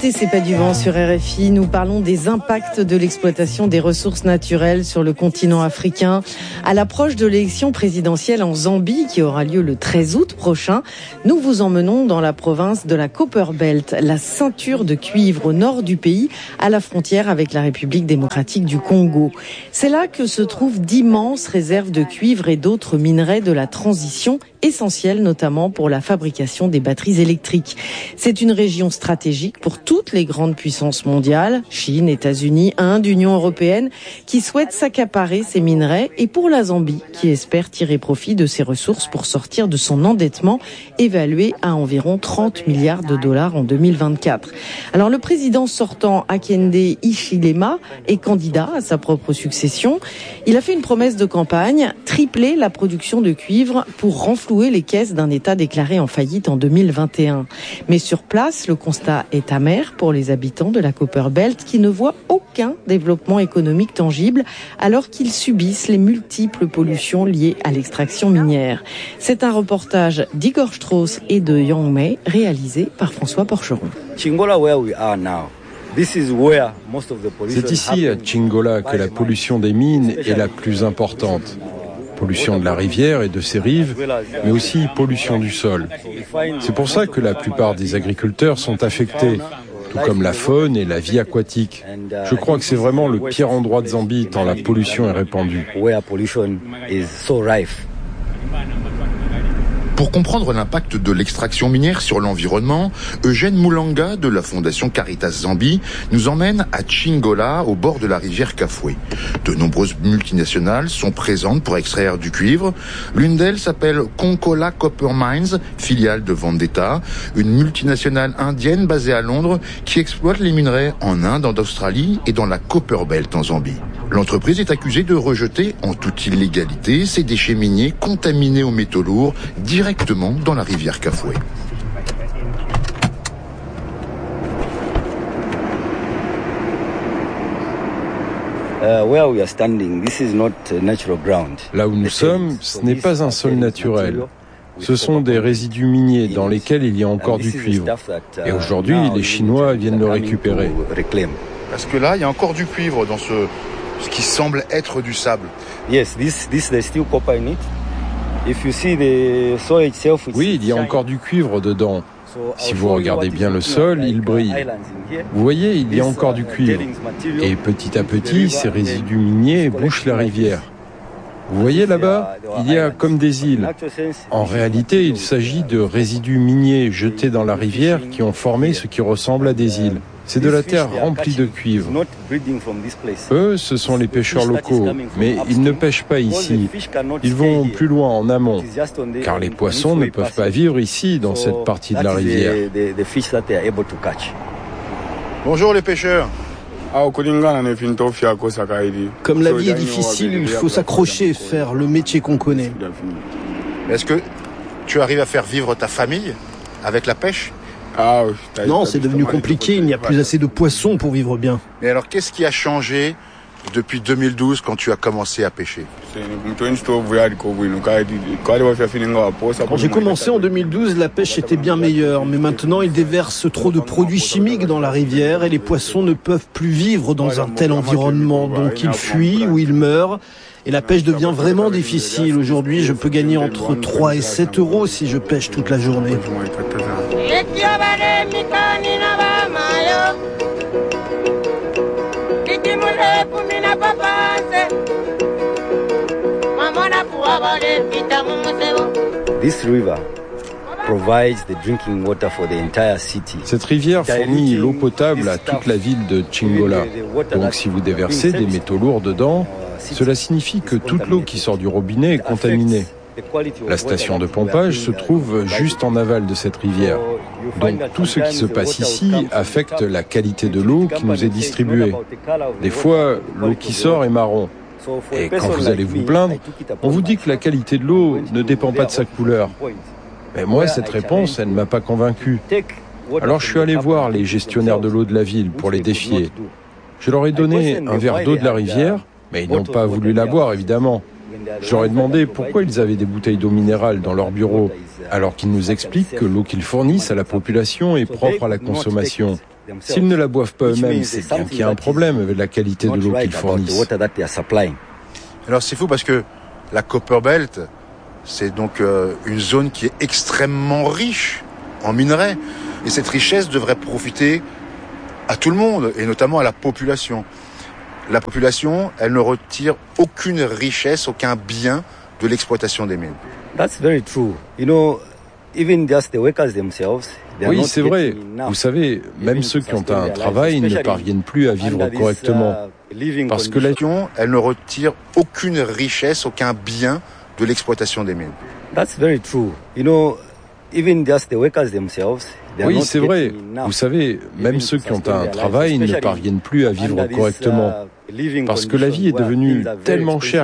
écoutez C'est pas du vent sur RFI, nous parlons des impacts de l'exploitation des ressources naturelles sur le continent africain. À l'approche de l'élection présidentielle en Zambie qui aura lieu le 13 août prochain, nous vous emmenons dans la province de la Copperbelt, la ceinture de cuivre au nord du pays, à la frontière avec la République démocratique du Congo. C'est là que se trouvent d'immenses réserves de cuivre et d'autres minerais de la transition, essentiels notamment pour la fabrication des batteries électriques. C'est une région stratégique pour toutes les grandes puissances mondiales, Chine, États-Unis, Inde, Union européenne, qui souhaitent s'accaparer ces minerais, et pour la Zambie, qui espère tirer profit de ces ressources pour sortir de son endettement, évalué à environ 30 milliards de dollars en 2024. Alors le président sortant, Hakainde Hichilema, est candidat à sa propre succession. Il a fait une promesse de campagne, tripler la production de cuivre pour renflouer les caisses d'un État déclaré en faillite en 2021. Mais sur place, le constat est amer pour les habitants de la Copperbelt qui ne voient aucun développement économique tangible alors qu'ils subissent les multiples pollutions liées à l'extraction minière. C'est un reportage d'Igor Strauss et de Yang Mei réalisé par François Porcheron. C'est ici, à Chingola, que la pollution des mines est la plus importante. Pollution de la rivière et de ses rives, mais aussi pollution du sol. C'est pour ça que la plupart des agriculteurs sont affectés, tout comme la faune et la vie aquatique. Je crois que c'est vraiment le pire endroit de Zambie tant la pollution est répandue. Pour comprendre l'impact de l'extraction minière sur l'environnement, Eugène Moulanga de la Fondation Caritas Zambie nous emmène à Chingola, au bord de la rivière Kafoué. De nombreuses multinationales sont présentes pour extraire du cuivre. L'une d'elles s'appelle Konkola Copper Mines, filiale de Vendetta, une multinationale indienne basée à Londres qui exploite les minerais en Inde, en Australie et dans la Copperbelt en Zambie. L'entreprise est accusée de rejeter en toute illégalité ses déchets miniers contaminés aux métaux lourds directement dans la rivière Kafoué. Là où nous sommes, ce n'est pas un sol naturel. Ce sont des résidus miniers dans lesquels il y a encore du cuivre. Et aujourd'hui, les Chinois viennent le récupérer. Parce que là, il y a encore du cuivre dans ce qui semble être du sable. Oui, il y a encore du cuivre dedans. Si vous regardez bien le sol, il brille. Vous voyez, il y a encore du cuivre. Et petit à petit, ces résidus miniers bouchent la rivière. Vous voyez là-bas, il y a comme des îles. En réalité, il s'agit de résidus miniers jetés dans la rivière qui ont formé ce qui ressemble à des îles. C'est de la terre remplie de cuivre. Eux, ce sont les pêcheurs locaux, mais ils ne pêchent pas ici. Ils vont plus loin en amont, car les poissons ne peuvent pas vivre ici, dans cette partie de la rivière. Bonjour les pêcheurs. Comme la vie est difficile, il faut s'accrocher et faire le métier qu'on connaît. Est-ce que tu arrives à faire vivre ta famille avec la pêche ? Non, c'est devenu compliqué, il n'y a plus assez de poissons pour vivre bien. Mais alors, qu'est-ce qui a changé depuis 2012 quand tu as commencé à pêcher ? Quand j'ai commencé en 2012, la pêche était bien meilleure, mais maintenant ils déversent trop de produits chimiques dans la rivière et les poissons ne peuvent plus vivre dans un tel environnement, donc ils fuient ou ils meurent. Et la pêche devient vraiment difficile. Aujourd'hui, je peux gagner entre 3 et 7 euros si je pêche toute la journée. Cette rivière fournit l'eau potable à toute la ville de Chingola. Donc si vous déversez des métaux lourds dedans, cela signifie que toute l'eau qui sort du robinet est contaminée. La station de pompage se trouve juste en aval de cette rivière. Donc tout ce qui se passe ici affecte la qualité de l'eau qui nous est distribuée. Des fois, l'eau qui sort est marron. Et quand vous allez vous plaindre, on vous dit que la qualité de l'eau ne dépend pas de sa couleur. Mais moi, cette réponse, elle ne m'a pas convaincu. Alors je suis allé voir les gestionnaires de l'eau de la ville pour les défier. Je leur ai donné un verre d'eau de la rivière, mais ils n'ont pas voulu la boire, évidemment. Je leur ai demandé pourquoi ils avaient des bouteilles d'eau minérale dans leur bureau, alors qu'ils nous expliquent que l'eau qu'ils fournissent à la population est propre à la consommation. S'ils ne la boivent pas eux-mêmes, c'est bien qu'il y a un problème avec la qualité de l'eau qu'ils fournissent. Alors c'est fou parce que la Copper Belt, c'est donc une zone qui est extrêmement riche en minerais. Et cette richesse devrait profiter à tout le monde, et notamment à la population. La population, elle ne retire aucune richesse, aucun bien de l'exploitation des mines. That's very true. Even just the workers themselves. Oui, c'est vrai. Vous savez, même ceux qui ont un travail ne parviennent plus à vivre correctement. Parce que la nation, elle ne retire aucune richesse, aucun bien de l'exploitation des mines. That's very true. Even just the workers themselves. Oui, c'est vrai. Vous savez, même ceux qui ont un travail ne parviennent plus à vivre correctement. Parce que la vie est devenue tellement chère